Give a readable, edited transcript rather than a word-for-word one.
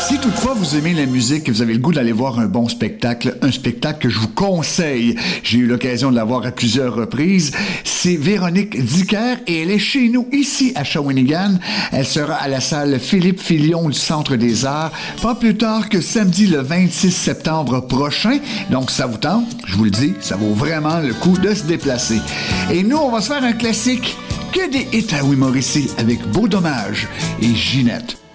Si toutefois vous aimez la musique et vous avez le goût d'aller voir un bon spectacle, un spectacle que je vous conseille, j'ai eu l'occasion de la voir à plusieurs reprises, c'est Véronique Dicker et elle est chez nous ici à Shawinigan. Elle sera à la salle Philippe Filion du Centre des Arts, pas plus tard que samedi le 26 septembre prochain. Donc ça vous tente, je vous le dis, ça vaut vraiment le coup de se déplacer. Et nous, on va se faire un classique, que des hits à Louis Morrissey avec Beau Dommage et Ginette.